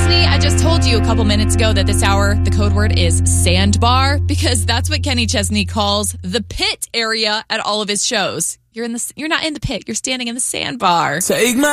Chesney, I just told you a couple minutes ago that this hour, the code word is sandbar, because that's what Kenny Chesney calls the pit area at all of his shows. You're not in the pit. You're standing in the sandbar. Take my